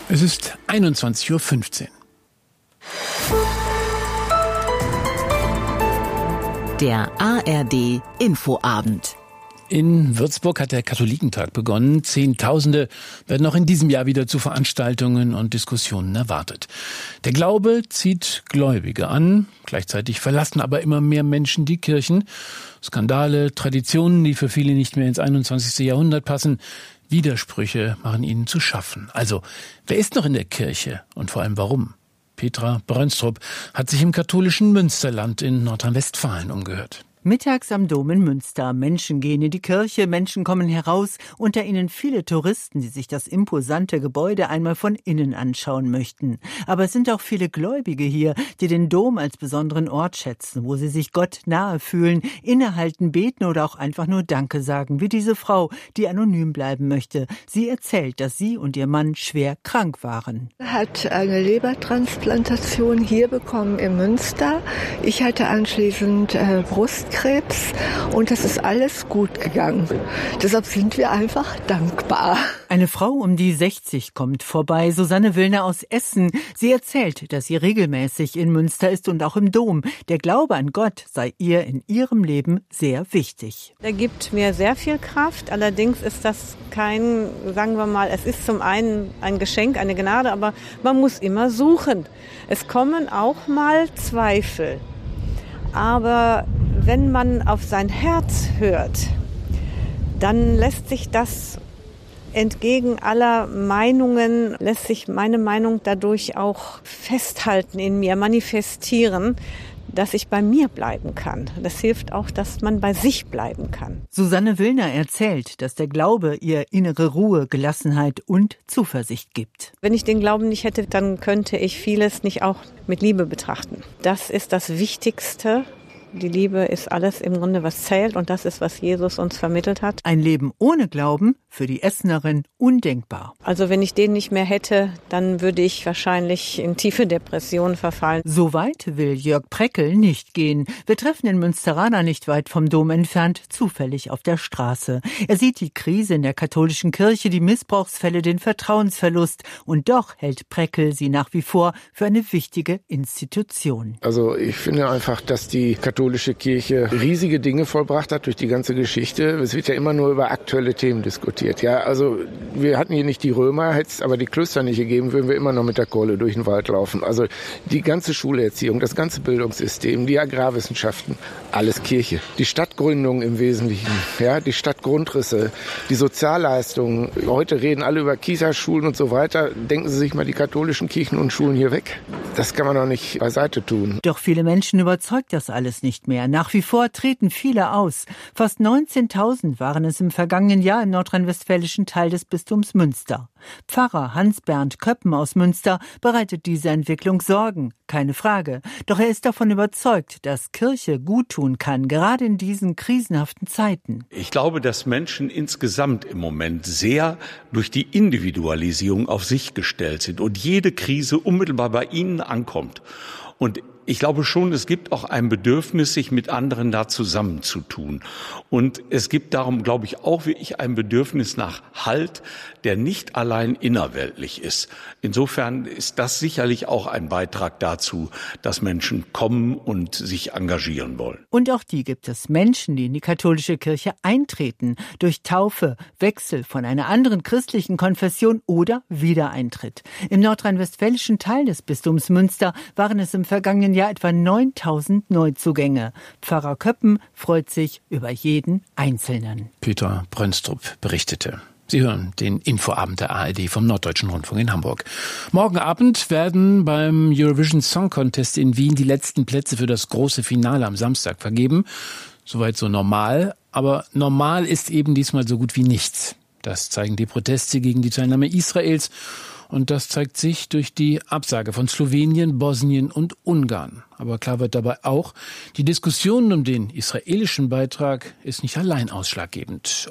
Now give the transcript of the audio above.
Es ist 21:15 Uhr. Der ARD Infoabend. In Würzburg hat der Katholikentag begonnen. Zehntausende werden auch in diesem Jahr wieder zu Veranstaltungen und Diskussionen erwartet. Der Glaube zieht Gläubige an. Gleichzeitig verlassen aber immer mehr Menschen die Kirchen. Skandale, Traditionen, die für viele nicht mehr ins 21. Jahrhundert passen. Widersprüche machen ihnen zu schaffen. Also, wer ist noch in der Kirche und vor allem warum? Petra Brönstrup hat sich im katholischen Münsterland in Nordrhein-Westfalen umgehört. Mittags am Dom in Münster. Menschen gehen in die Kirche, Menschen kommen heraus, unter ihnen viele Touristen, die sich das imposante Gebäude einmal von innen anschauen möchten. Aber es sind auch viele Gläubige hier, die den Dom als besonderen Ort schätzen, wo sie sich Gott nahe fühlen, innehalten, beten oder auch einfach nur Danke sagen, wie diese Frau, die anonym bleiben möchte. Sie erzählt, dass sie und ihr Mann schwer krank waren. Er hat eine Lebertransplantation hier bekommen in Münster. Ich hatte anschließend Brustkrebs und es ist alles gut gegangen. Deshalb sind wir einfach dankbar. Eine Frau um die 60 kommt vorbei, Susanne Willner aus Essen. Sie erzählt, dass sie regelmäßig in Münster ist und auch im Dom. Der Glaube an Gott sei ihr in ihrem Leben sehr wichtig. Er gibt mir sehr viel Kraft. Allerdings ist das kein, sagen wir mal, es ist zum einen ein Geschenk, eine Gnade, aber man muss immer suchen. Es kommen auch mal Zweifel. Aber wenn man auf sein Herz hört, dann lässt sich das entgegen aller Meinungen, lässt sich meine Meinung dadurch auch festhalten in mir, manifestieren, dass ich bei mir bleiben kann. Das hilft auch, dass man bei sich bleiben kann. Susanne Willner erzählt, dass der Glaube ihr innere Ruhe, Gelassenheit und Zuversicht gibt. Wenn ich den Glauben nicht hätte, dann könnte ich vieles nicht auch mit Liebe betrachten. Das ist das Wichtigste. Die Liebe ist alles im Grunde, was zählt, und das ist, was Jesus uns vermittelt hat. Ein Leben ohne Glauben, für die Essenerin undenkbar. Also wenn ich den nicht mehr hätte, dann würde ich wahrscheinlich in tiefe Depressionen verfallen. So weit will Jörg Preckel nicht gehen. Wir treffen in Münsteraner nicht weit vom Dom entfernt, zufällig auf der Straße. Er sieht die Krise in der katholischen Kirche, die Missbrauchsfälle, den Vertrauensverlust. Und doch hält Preckel sie nach wie vor für eine wichtige Institution. Also ich finde einfach, dass die katholische Kirche riesige Dinge vollbracht hat durch die ganze Geschichte. Es wird ja immer nur über aktuelle Themen diskutiert. Ja, also wir hatten hier nicht die Römer, hätte es aber die Klöster nicht gegeben, würden wir immer noch mit der Keule durch den Wald laufen. Also die ganze Schulerziehung, das ganze Bildungssystem, die Agrarwissenschaften, alles Kirche. Die Stadtgründung im Wesentlichen, ja, die Stadtgrundrisse, die Sozialleistungen. Heute reden alle über Kita-Schulen und so weiter. Denken Sie sich mal die katholischen Kirchen und Schulen hier weg. Das kann man doch nicht beiseite tun. Doch viele Menschen überzeugt das alles nicht mehr. Nach wie vor treten viele aus. Fast 19.000 waren es im vergangenen Jahr im nordrhein-westfälischen Teil des Bistums Münster. Pfarrer Hans-Bernd Köppen aus Münster bereitet diese Entwicklung Sorgen, keine Frage. Doch er ist davon überzeugt, dass Kirche guttun kann, gerade in diesen krisenhaften Zeiten. Ich glaube, dass Menschen insgesamt im Moment sehr durch die Individualisierung auf sich gestellt sind und jede Krise unmittelbar bei ihnen ankommt. Und ich glaube schon, es gibt auch ein Bedürfnis, sich mit anderen da zusammenzutun. Und es gibt darum, glaube ich, auch wirklich ein Bedürfnis nach Halt, der nicht allein innerweltlich ist. Insofern ist das sicherlich auch ein Beitrag dazu, dass Menschen kommen und sich engagieren wollen. Und auch die gibt es, Menschen, die in die katholische Kirche eintreten, durch Taufe, Wechsel von einer anderen christlichen Konfession oder Wiedereintritt. Im nordrhein-westfälischen Teil des Bistums Münster waren es im vergangenen Jahr etwa 9.000 Neuzugänge. Pfarrer Köppen freut sich über jeden Einzelnen. Petra Brönstrup berichtete. Sie hören den Infoabend der ARD vom Norddeutschen Rundfunk in Hamburg. Morgen Abend werden beim Eurovision Song Contest in Wien die letzten Plätze für das große Finale am Samstag vergeben. Soweit so normal. Aber normal ist eben diesmal so gut wie nichts. Das zeigen die Proteste gegen die Teilnahme Israels. Und das zeigt sich durch die Absage von Slowenien, Bosnien und Ungarn. Aber klar wird dabei auch, die Diskussion um den israelischen Beitrag ist nicht allein ausschlaggebend.